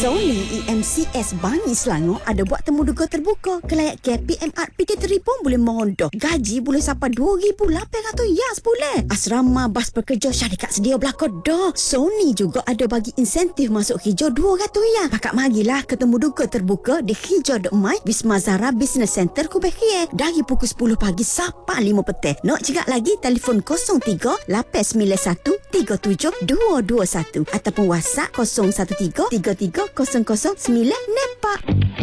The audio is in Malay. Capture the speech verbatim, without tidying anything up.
Sony E M C S Bangi Selangor ada buat temu duga terbuka. Kelayak K P M R P K pun boleh mondoh. Gaji boleh sampai dua ribu lapan ratus yas boleh. Asrama bas pekerja syarikat sedia belakang dah. Sony juga ada bagi insentif masuk hijau dua ratus ya. Pakak marilah ketemu duga terbuka di Hijau Dok Mai Wisma Zara Business Center Kubekie dari pukul sepuluh pagi sampai lima petang. Nak cakap lagi telefon kosong tiga lapan sembilan satu tiga tujuh dua dua satu ataupun WhatsApp kosong satu tiga tiga tiga kosong kosong sembilan Nepak.